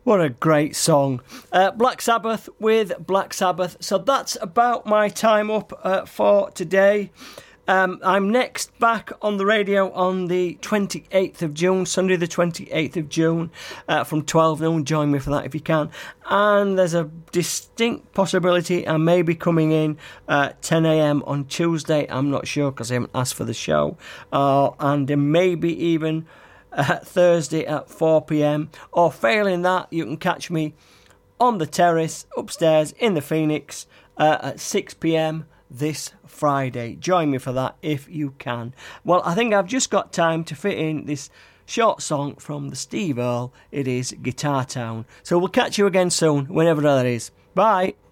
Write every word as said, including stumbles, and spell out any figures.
What a great song. Uh, Black Sabbath with Black Sabbath. So that's about my time up uh, for today. Um, I'm next back on the radio on the twenty-eighth of June, Sunday the twenty-eighth of June, uh, from twelve noon. Join me for that if you can. And there's a distinct possibility I may be coming in at ten a.m. on Tuesday. I'm not sure because I haven't asked for the show. Uh, and maybe even uh, Thursday at four p.m. Or failing that, you can catch me on the terrace upstairs in the Phoenix uh, at six p.m. this Friday. Join me for that if you can. Well, I think I've just got time to fit in this short song from the Steve Earle. It is Guitar Town. So we'll catch you again soon, whenever that is. Bye.